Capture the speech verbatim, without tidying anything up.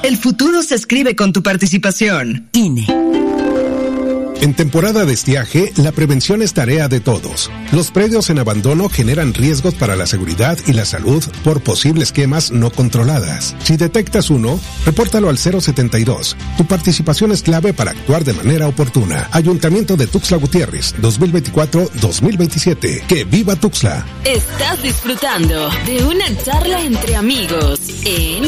El futuro se escribe con tu participación. I N E. En temporada de estiaje, la prevención es tarea de todos. Los predios en abandono generan riesgos para la seguridad y la salud por posibles quemas no controladas. Si detectas uno, repórtalo al cero setenta y dos. Tu participación es clave para actuar de manera oportuna. Ayuntamiento de Tuxtla Gutiérrez, dos mil veinticuatro a dos mil veintisiete. ¡Que viva Tuxtla! Estás disfrutando de una charla entre amigos en